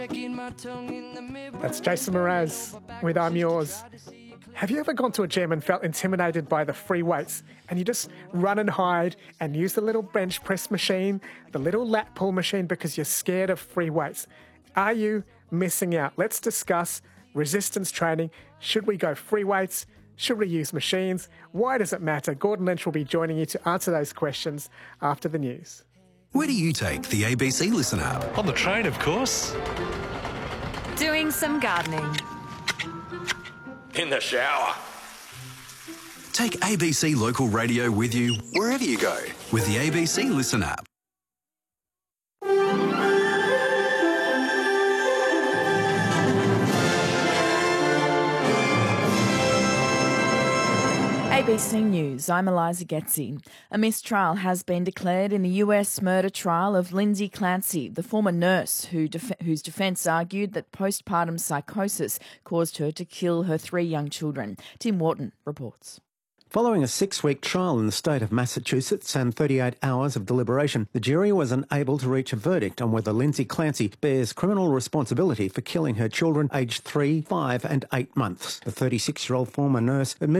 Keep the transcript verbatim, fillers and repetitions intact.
That's Jason Mraz with I'm Yours. Have you ever gone to a gym and felt intimidated by the free weights and you just run and hide and use the little bench press machine, the little lat pull machine because you're scared of free weights? Are you missing out? Let's discuss resistance training. Should we go free weights? Should we use machines? Why does it matter? Gordon Lynch will be joining you to answer those questions after the news. Where do you take the A B C Listen app? On the train, of course. Doing some gardening. In the shower. Take A B C Local Radio with you wherever you go with the A B C Listen app. A B C News, I'm Eliza Getzi. A mistrial has been declared in the U S murder trial of Lindsay Clancy, the former nurse who def- whose defence argued that postpartum psychosis caused her to kill her three young children. Tim Wharton reports. Following a six-week trial in the state of Massachusetts and thirty-eight hours of deliberation, the jury was unable to reach a verdict on whether Lindsay Clancy bears criminal responsibility for killing her children aged three, five and eight months. The thirty-six-year-old former nurse admitted